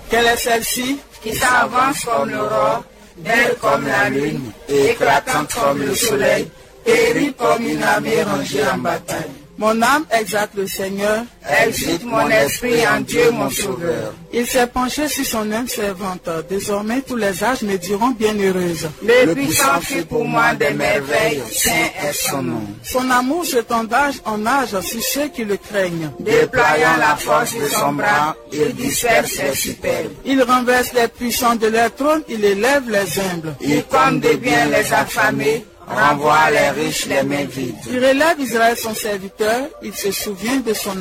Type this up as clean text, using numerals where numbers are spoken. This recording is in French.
Quelle est celle-ci qui s'avance comme l'aurore, belle comme la lune, éclatante comme le soleil, terrible comme une armée rangée en bataille. Mon âme exalte le Seigneur. Exulte mon esprit en Dieu mon Sauveur. Il s'est penché sur son âme servante. Désormais, tous les âges me diront bienheureuse. Le puissant fit pour moi des merveilles, saint est son nom. Son amour s'étend d'âge en âge sur ceux qui le craignent. Déployant la force de son bras, il disperse les superbes. Il renverse les puissants de leur trône, il élève les humbles. Il comme de bien les affamés, renvoie les riches les mains vides. Il relève Israël son serviteur, il se souvient de son